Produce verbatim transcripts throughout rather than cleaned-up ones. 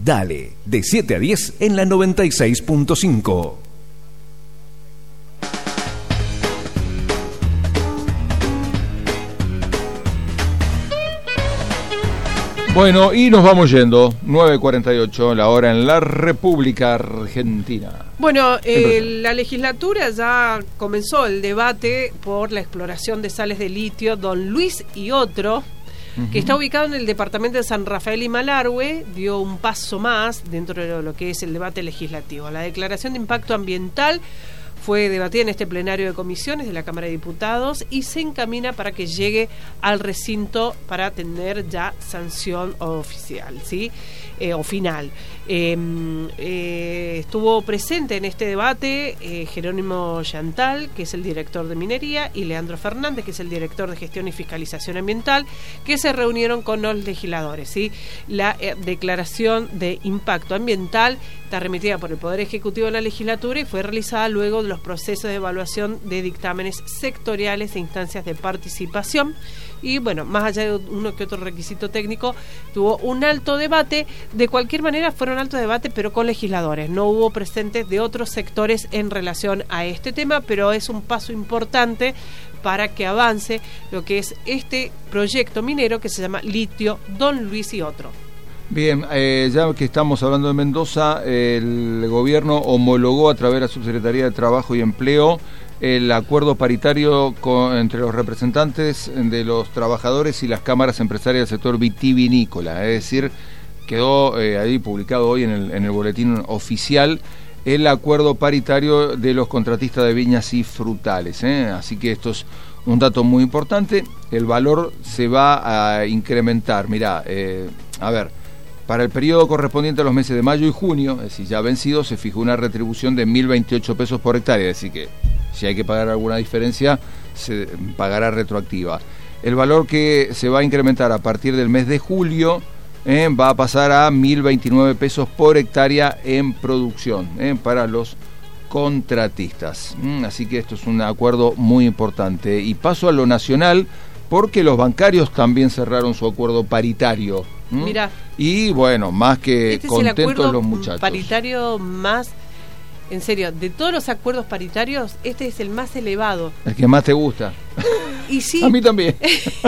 Dale, de siete a diez en la noventa y seis punto cinco. Bueno, y nos vamos yendo, nueve cuarenta y ocho, la hora en la República Argentina. Bueno, eh, la legislatura ya comenzó el debate por la exploración de sales de litio Don Luis y otro, uh-huh. que está ubicado en el departamento de San Rafael y Malargüe, dio un paso más dentro de lo que es el debate legislativo. La declaración de impacto ambiental fue debatida en este plenario de comisiones de la Cámara de Diputados y se encamina para que llegue al recinto para tener ya sanción oficial, ¿sí? Eh, o final. Eh, eh, estuvo presente en este debate eh, Jerónimo Yantal, que es el director de Minería, y Leandro Fernández, que es el director de Gestión y Fiscalización Ambiental, que se reunieron con los legisladores, ¿sí? La eh, declaración de impacto ambiental está remitida por el Poder Ejecutivo a la legislatura y fue realizada luego de los procesos de evaluación de dictámenes sectoriales e instancias de participación. Y bueno, más allá de uno que otro requisito técnico, tuvo un alto debate. De cualquier manera fueron alto debate, pero con legisladores. No hubo presentes de otros sectores en relación a este tema, pero es un paso importante para que avance lo que es este proyecto minero que se llama Litio Don Luis y otro. Bien, eh, ya que estamos hablando de Mendoza, el gobierno homologó a través de la Subsecretaría de Trabajo y Empleo el acuerdo paritario con, entre los representantes de los trabajadores y las cámaras empresarias del sector vitivinícola. Es decir, quedó eh, ahí publicado hoy en el, en el boletín oficial el acuerdo paritario de los contratistas de viñas y frutales, ¿eh? Así que esto es un dato muy importante. El valor se va a incrementar. Mirá, eh, a ver, para el periodo correspondiente a los meses de mayo y junio, es decir, ya vencido, se fijó una retribución de mil veintiocho pesos por hectárea, es decir que si hay que pagar alguna diferencia, se pagará retroactiva. El valor que se va a incrementar a partir del mes de julio eh, va a pasar a mil veintinueve pesos por hectárea en producción eh, para los contratistas. Mm, así que esto es un acuerdo muy importante. Y paso a lo nacional, porque los bancarios también cerraron su acuerdo paritario. ¿Mm? Mirá. Y bueno, más que este contentos es el acuerdo los muchachos. Paritario más, en serio, de todos los acuerdos paritarios, este es el más elevado. El que más te gusta. Y sí. A mí también.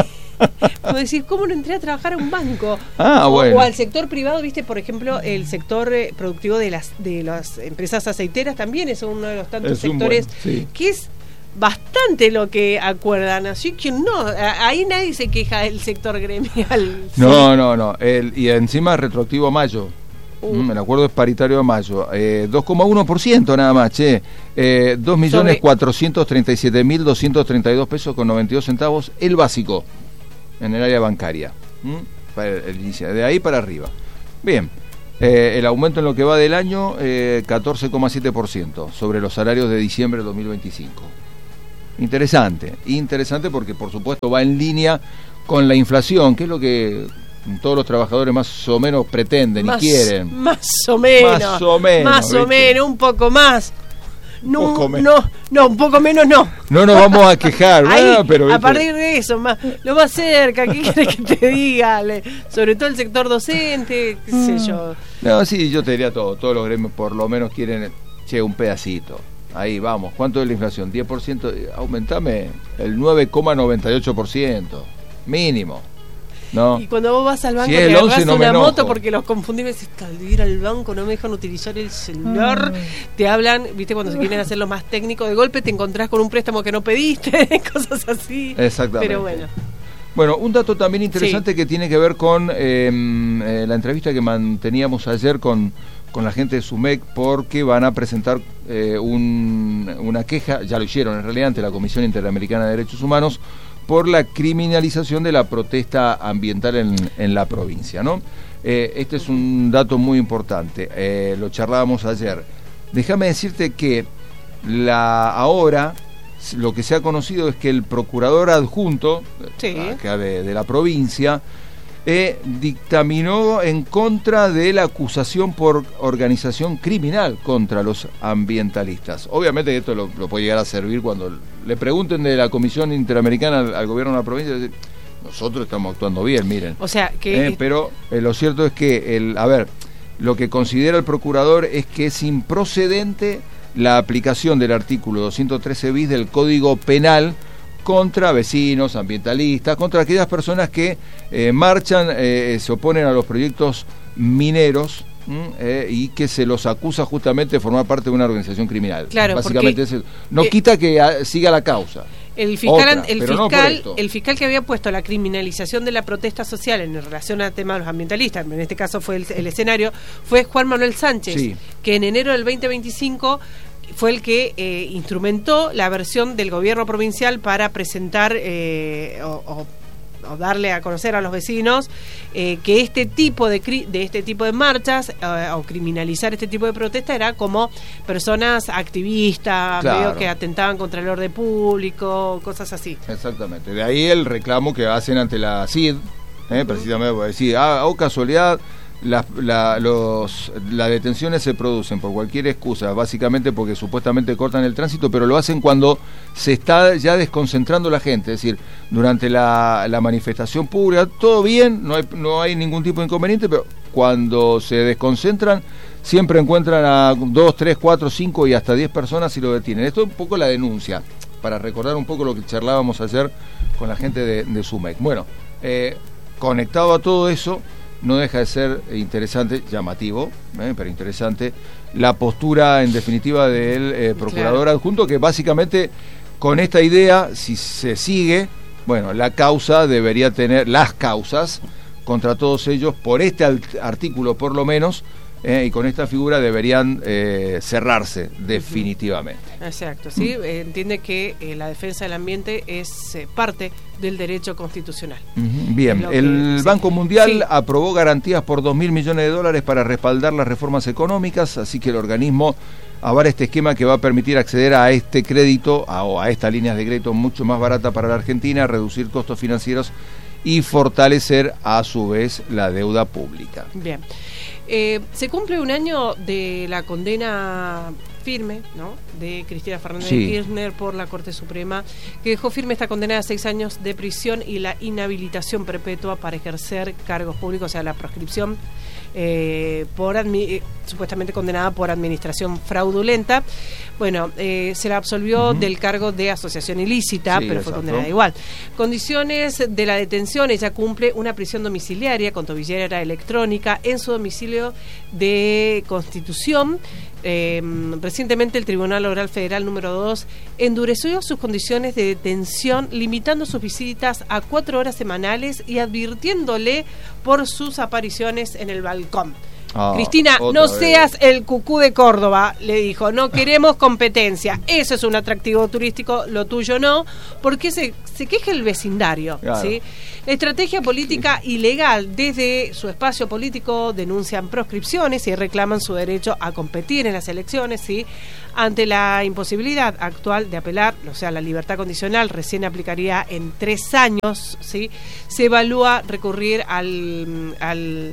Vos decís, ¿cómo no entré a trabajar a un banco? Ah, o, bueno. o al sector privado, viste, por ejemplo, el sector eh, productivo de las de las empresas aceiteras también es uno de los tantos es sectores buen, sí. que es bastante lo que acuerdan, así que no, ahí nadie se queja del sector gremial. No, sí. no, no, el, y encima retroactivo a mayo. Uh. Mm, el acuerdo es paritario a mayo, eh, dos coma uno por ciento nada más, che, eh, dos millones cuatrocientos treinta y siete mil doscientos treinta y dos pesos con noventa y dos centavos, el básico, en el área bancaria, ¿Mm? para el, el, de ahí para arriba. Bien, eh, el aumento en lo que va del año, eh, catorce coma siete por ciento sobre los salarios de diciembre de dos mil veinticinco. Interesante, interesante porque por supuesto va en línea con la inflación, que es lo que todos los trabajadores más o menos pretenden más, y quieren. Más o menos. Más o menos. Más ¿viste? o menos, un poco más. No, un poco no, no, un poco menos no. No nos vamos a quejar, ahí, bueno, pero... A partir de eso, más, lo más cerca, ¿qué quieres que te diga? Le, sobre todo el sector docente, qué sé yo. No, sí, yo te diría todo, todos los gremios por lo menos quieren, che, un pedacito. Ahí vamos, ¿cuánto es la inflación? diez por ciento, aumentame el nueve coma noventa y ocho por ciento, mínimo. ¿No? Y cuando vos vas al banco si te agarrás no una moto porque los confundís, me decís, al ir al banco no me dejan utilizar el celular, mm. te hablan, viste, cuando se quieren hacer lo más técnico, de golpe te encontrás con un préstamo que no pediste, cosas así. Exactamente. Pero bueno. Bueno, un dato también interesante, sí, que tiene que ver con eh, eh, la entrevista que manteníamos ayer con, con la gente de SUMEC, porque van a presentar eh, un, una queja, ya lo hicieron en realidad, ante la Comisión Interamericana de Derechos Humanos, por la criminalización de la protesta ambiental en, en la provincia, ¿no? Eh, este es un dato muy importante, eh, lo charlábamos ayer. Déjame decirte que la ahora... lo que se ha conocido es que el procurador adjunto, sí, acá de, de la provincia eh, dictaminó en contra de la acusación por organización criminal contra los ambientalistas. Obviamente esto lo, lo puede llegar a servir cuando le pregunten de la Comisión Interamericana al, al gobierno de la provincia, decir, nosotros estamos actuando bien, miren. O sea que... Eh, pero eh, lo cierto es que, el a ver, lo que considera el procurador es que es improcedente la aplicación del artículo doscientos trece bis del Código Penal contra vecinos, ambientalistas, contra aquellas personas que eh, marchan, eh, se oponen a los proyectos mineros, Eh, y que se los acusa justamente de formar parte de una organización criminal. Claro, básicamente es, no eh, quita que a, siga la causa. El fiscal, Otra, el, pero fiscal no el fiscal que había puesto la criminalización de la protesta social en relación al tema de los ambientalistas, en este caso fue el, el escenario, fue Juan Manuel Sánchez, sí. que en enero del veinte veinticinco fue el que eh, instrumentó la versión del gobierno provincial para presentar eh, o, o o darle a conocer a los vecinos eh, que este tipo de cri de este tipo de marchas eh, o criminalizar este tipo de protesta era como personas activistas, claro. medio que atentaban contra el orden público, cosas así. Exactamente, de ahí el reclamo que hacen ante la C I D, eh, uh-huh. precisamente por decir, ah, o casualidad, las la, los, las detenciones se producen por cualquier excusa, básicamente porque supuestamente cortan el tránsito, pero lo hacen cuando se está ya desconcentrando la gente, es decir, durante la, la manifestación pública, todo bien, no hay, no hay ningún tipo de inconveniente, pero cuando se desconcentran, siempre encuentran a dos, tres, cuatro, cinco y hasta diez personas y lo detienen. Esto es un poco la denuncia, para recordar un poco lo que charlábamos ayer con la gente de, de SUMEC. Bueno, eh, conectado a todo eso, no deja de ser interesante, llamativo, eh, pero interesante, la postura en definitiva del eh, procurador claro. adjunto, que básicamente con esta idea, si se sigue, bueno, la causa debería tener, las causas contra todos ellos, por este artículo por lo menos, eh, y con esta figura deberían eh, cerrarse definitivamente. Exacto, sí, mm. eh, entiende que eh, la defensa del ambiente es eh, parte del derecho constitucional. Uh-huh. Bien, el que, Banco sí. Mundial sí. aprobó garantías por dos mil millones de dólares para respaldar las reformas económicas, así que el organismo avala este esquema que va a permitir acceder a este crédito a, o a estas líneas de crédito mucho más barata para la Argentina, reducir costos financieros y fortalecer a su vez la deuda pública. Bien. Eh, se cumple un año de la condena firme, ¿no?, de Cristina Fernández sí. de Kirchner por la Corte Suprema, que dejó firme esta condena a seis años de prisión y la inhabilitación perpetua para ejercer cargos públicos, o sea, la proscripción eh, por admi- supuestamente condenada por administración fraudulenta. Bueno, eh, se la absolvió uh-huh. del cargo de asociación ilícita, sí, pero fue exacto. condenada igual. Condiciones de la detención: ella cumple una prisión domiciliaria con tobillera electrónica en su domicilio de Constitución. Eh, recientemente el Tribunal Oral Federal número dos endureció sus condiciones de detención, limitando sus visitas a cuatro horas semanales y advirtiéndole por sus apariciones en el balcón. Ah, Cristina, no vez. seas el cucú de Córdoba, le dijo, no queremos competencia, eso es un atractivo turístico, lo tuyo no, porque se, se queja el vecindario, claro. ¿sí? La estrategia política ilegal, desde su espacio político denuncian proscripciones y reclaman su derecho a competir en las elecciones, ¿sí? Ante la imposibilidad actual de apelar, o sea, la libertad condicional recién aplicaría en tres años, ¿sí? Se evalúa recurrir al... al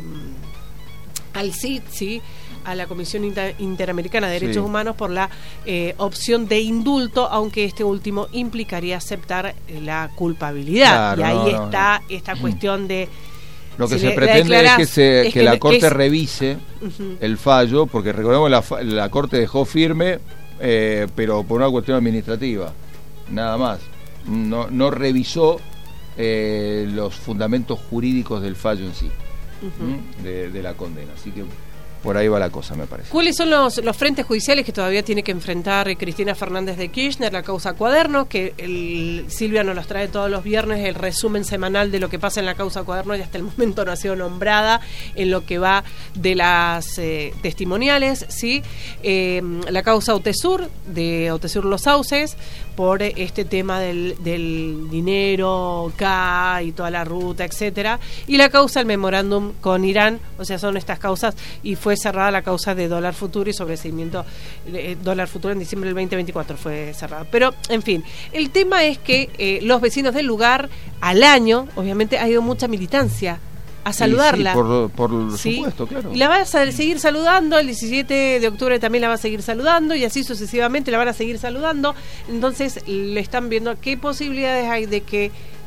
al C I D, ¿sí?, a la Comisión Inter- Interamericana de Derechos sí. Humanos por la eh, opción de indulto, aunque este último implicaría aceptar la culpabilidad. Claro, y ahí no, está no. esta cuestión de... Lo que si se le, pretende es que, se, es que, que la Corte es, revise uh-huh. el fallo, porque recordemos la, la Corte dejó firme, eh, pero por una cuestión administrativa, nada más. No, no revisó eh, los fundamentos jurídicos del fallo en sí. Uh-huh. De, de la condena, así que por ahí va la cosa, me parece. ¿Cuáles son los, los frentes judiciales que todavía tiene que enfrentar eh, Cristina Fernández de Kirchner? La causa Cuaderno, que el, Silvia nos los trae todos los viernes, el resumen semanal de lo que pasa en la causa Cuaderno, y hasta el momento no ha sido nombrada en lo que va de las eh, testimoniales, ¿sí? Eh, la causa Otesur, de Otesur Los Sauces, por este tema del, del dinero, K y toda la ruta, etcétera, y la causa el memorándum con Irán, o sea, son estas causas, y fue cerrada la causa de Dólar Futuro y sobreseimiento eh, Dólar Futuro en diciembre del veinte veinticuatro fue cerrada. Pero, en fin, el tema es que eh, los vecinos del lugar, al año, obviamente, ha ido mucha militancia a saludarla. Sí, por, por ¿sí? supuesto, claro. Y la va a seguir saludando, el diecisiete de octubre también la va a seguir saludando, y así sucesivamente la van a seguir saludando. Entonces le están viendo qué posibilidades hay de que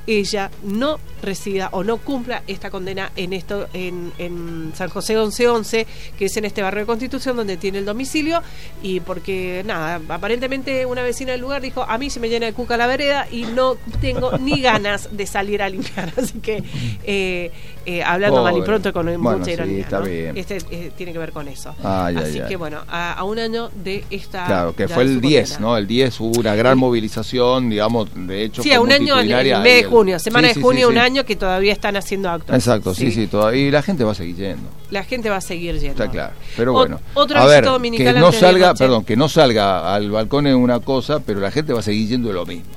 ella no resida o no cumpla esta condena en esto en, en San José once once, que es en este barrio de Constitución donde tiene el domicilio, y porque nada, aparentemente una vecina del lugar dijo, a mí se me llena de cuca la vereda y no tengo ni ganas de salir a limpiar, así que eh, eh, hablando Pobre. mal y pronto con bueno, mucha ironía, sí, está ¿no? bien. Este eh, tiene que ver con eso. Ay, así ay, que ay. bueno, a, a un año de esta... Claro, que fue el diez, ¿no? El diez hubo una gran movilización, digamos, de hecho sí, a un año en el mes de junio, semana sí, de sí, junio, sí, un sí. año que todavía están haciendo actos. Exacto, sí, sí, sí todavía, y la gente va a seguir yendo. La gente va a seguir yendo. Está claro, pero bueno. O, otro a ver, dominical que no antes de salga, noche. perdón, que no salga al balcón es una cosa, pero la gente va a seguir yendo de lo mismo.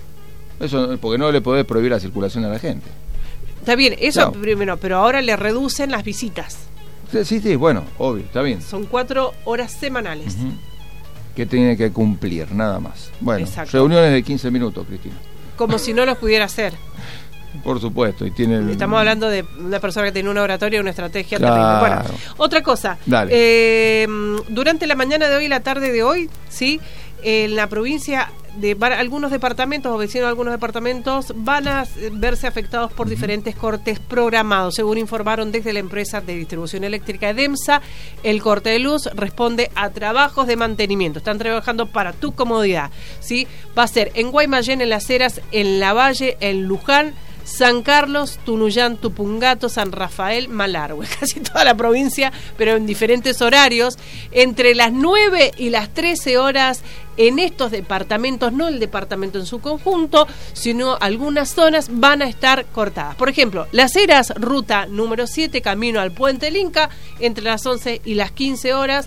Eso, porque no le podés prohibir la circulación a la gente. Está bien, eso Claro. primero, pero ahora le reducen las visitas. Sí, sí, sí, bueno, obvio, está bien. Son cuatro horas semanales. Uh-huh. Que tiene que cumplir, nada más. Bueno, Exacto. reuniones de quince minutos, Cristina. Como si no los pudiera hacer. Por supuesto, y tiene el... Estamos hablando de una persona que tiene una oratoria, una estrategia Claro. terrible. Bueno, otra cosa. Dale. Eh, durante la mañana de hoy y la tarde de hoy, ¿sí? En la provincia de var- algunos departamentos o vecinos de algunos departamentos van a eh, verse afectados por diferentes cortes programados. Según informaron desde la empresa de distribución eléctrica EDEMSA, el corte de luz responde a trabajos de mantenimiento. Están trabajando para tu comodidad, ¿sí? Va a ser en Guaymallén, en Las Heras, en Lavalle, en Luján, San Carlos, Tunuyán, Tupungato, San Rafael, Malargüe, casi toda la provincia, pero en diferentes horarios, entre las nueve y las trece horas en estos departamentos, no el departamento en su conjunto, sino algunas zonas van a estar cortadas. Por ejemplo, Las Heras, ruta número siete, camino al Puente del Inca, entre las once y las quince horas,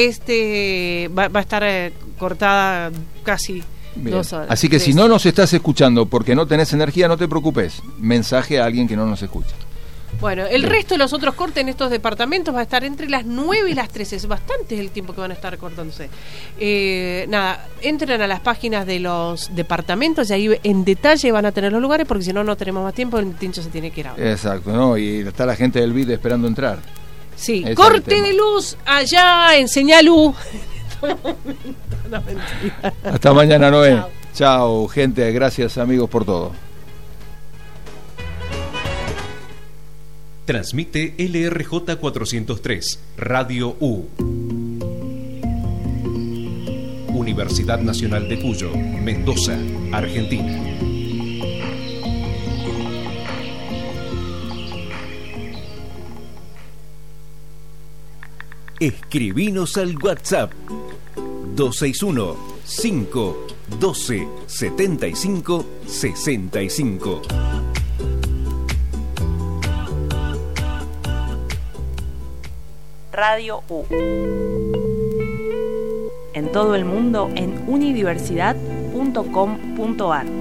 este va, va a estar eh, cortada casi... Bien. Dos horas, Así que tres. si no nos estás escuchando porque no tenés energía, no te preocupes. Mensaje a alguien que no nos escucha. Bueno, el Bien. resto de los otros cortes en estos departamentos va a estar entre las nueve y las trece. Es bastante el tiempo que van a estar cortándose. Eh, nada, entren a las páginas de los departamentos y ahí en detalle van a tener los lugares, porque si no, no tenemos más tiempo. El tincho se tiene que ir ahora. Exacto, ¿no? Y está la gente del B I D esperando entrar. Sí, Ese es el corte tema. de luz allá en Señalú. No, mentira. Hasta mañana, Noé. Chao. Chao, gente. Gracias, amigos, por todo. Transmite L R J cuatrocientos tres, Radio U. Universidad Nacional de Cuyo, Mendoza, Argentina. Escribinos al WhatsApp dos seis uno, cinco uno dos, setenta y cinco sesenta y cinco. Radio U. En todo el mundo en unidiversidad punto com punto ar.